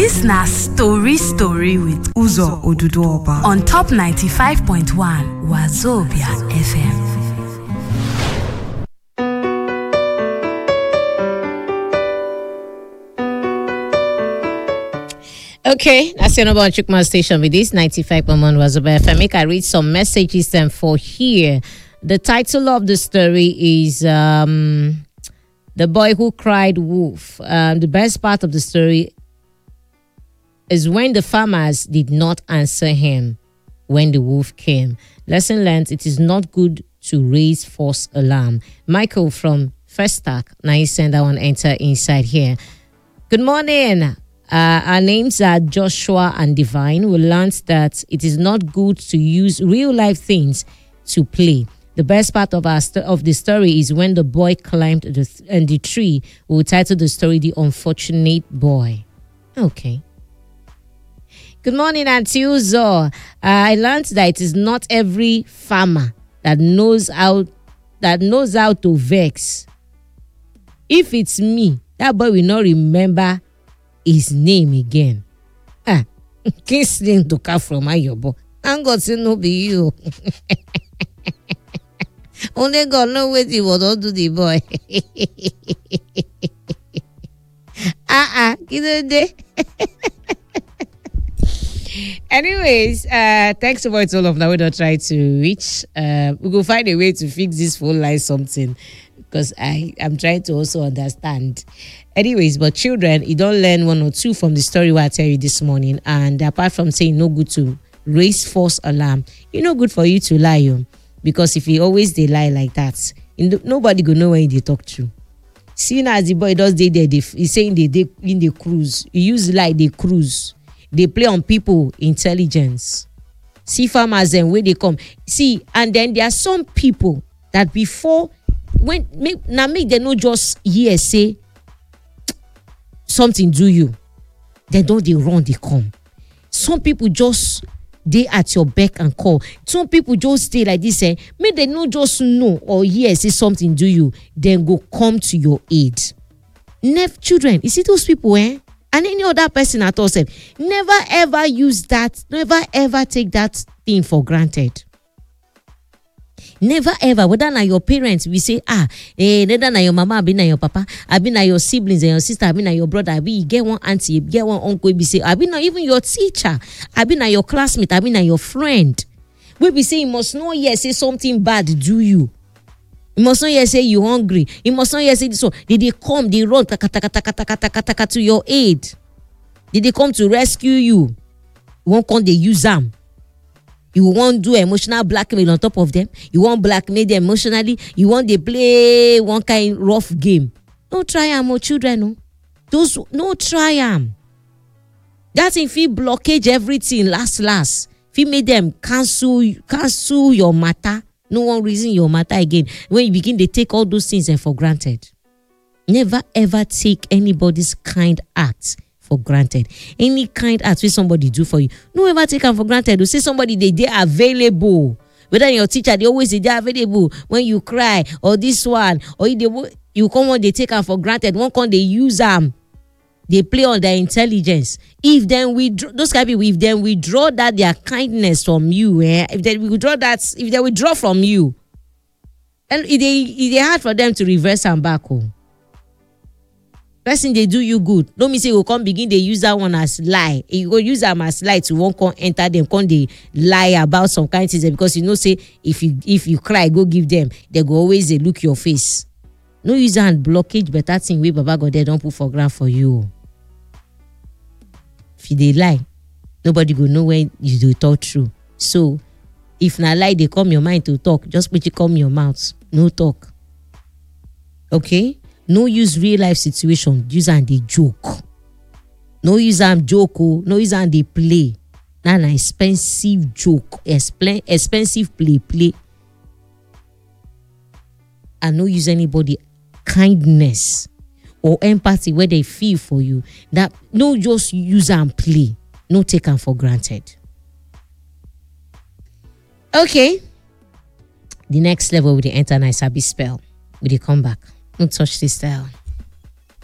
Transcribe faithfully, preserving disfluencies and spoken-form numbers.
This na Story Story with Uzo Oduduoba on Top ninety-five point one Wazobia F M. Okay, that's your number on Chukma Station with this ninety-five point one Wazobia F M. Make I read some messages then for here. The title of the story is um, The Boy Who Cried Wolf. Um, the best part of the story is when the farmers did not answer him when the wolf came. Lesson learned, it is not good to raise false alarm. Michael from Festac, now you send that one enter inside here. Good morning. Uh, our names are Joshua and Divine. We learned that it is not good to use real life things to play. The best part of our st- of the story is when the boy climbed the, th- and the tree. We will title the story The Unfortunate Boy. Okay. Good morning, Auntie Uzo. Uh, I learned that it is not every farmer that knows how that knows how to vex. If it's me, that boy will not remember his name again. Ah, Kingsley to come from Ayobo. I'm going to know be you. Only God know what he will do to the boy. Ah ah, get it there. Anyways, uh, thanks so much all of now. We're not trying to reach. Uh, we will find a way to fix this phone line something because I am trying to also understand. Anyways, but children, you don't learn one or two from the story what I tell you this morning. And apart from saying no good to raise false alarm, it's no good for you to lie, you because if you always they lie like that, nobody go know when they talk true. See now as the boy does they there, he's saying they they in the cruise. You use lie they cruise. They play on people intelligence. See farmers and where they come. See, and then there are some people that before when make now make they not just hear say something do you. They don't they run, they come. Some people just they at your beck and call. Some people just stay like this and eh? May they not just know or hear say something do you, then go come to your aid. Never children, you see those people, eh? And any other person at all said, never ever use that, never ever take that thing for granted. Never ever, whether na your parents, we say, ah, eh, whether na your mama, I be na your papa, I be na your siblings and your sister, I be na your brother, I be you get one auntie, you get one uncle, be say, I be na even your teacher, I be na your classmate, I be na your friend. We be say, you must not hear say something bad do you. You must not hear say you hungry. You must not hear say this one. Did they come? They run taka, taka, taka, taka, taka, taka, to your aid. Did they come to rescue you? You won't come they use them. You won't do emotional blackmail on top of them. You won't blackmail them emotionally. You want they play one kind rough game. No try them, more children. No, those no try them. That's if you blockage everything last last. If you made them cancel cancel your matter. No one reason your matter again. When you begin to take all those things for granted. Never ever take anybody's kind act for granted. Any kind act which somebody do for you, no ever take them for granted. You say somebody they they available. Whether your teacher they always say they available when you cry or this one or they you come on they take them for granted. One come they use them. They play on their intelligence. If then we those kind of people, if then withdraw that their kindness from you, eh? If they withdraw that, if they withdraw from you, and it they it they hard for them to reverse and back home. Person they do you good. Don't mean say you come begin they use that one as lie. You go use them as lie to won't come enter them. Come they lie about some kind of things because you know say if you if you cry go give them they go always they look your face. No use and blockage better thing way Baba God they don't put for ground for you. If they lie, nobody go know when you do talk true. So, if na lie they come your mind to talk, just put you come your mouth. No talk. Okay? No use real life situation. Use and they joke. No use and joke. Oh. No use and they play. Na an expensive joke. Expl- expensive play play. And no use anybody kindness or empathy where they feel for you. That no just use and play. No take them for granted. Okay. The next level with the enter nice happy spell. Will they come back? Don't touch this style.